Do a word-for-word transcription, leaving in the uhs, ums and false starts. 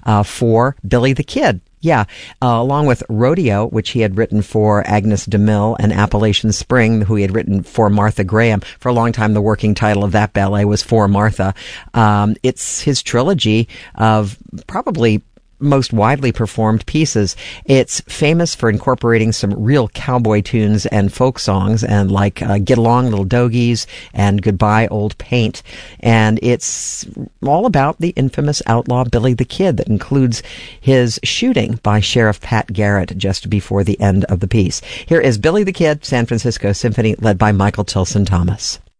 uh, for Billy the Kid. Yeah, uh, along with Rodeo, which he had written for Agnes DeMille, and Appalachian Spring, who he had written for Martha Graham. For a long time, the working title of that ballet was For Martha. Um, it's his trilogy of probably most widely performed pieces. It's famous for incorporating some real cowboy tunes and folk songs, and like uh, Get Along Little Dogies and Goodbye Old Paint. And it's all about the infamous outlaw Billy the Kid, that includes his shooting by Sheriff Pat Garrett just before the end of the piece. Here is Billy the Kid, San Francisco Symphony, led by Michael Tilson Thomas.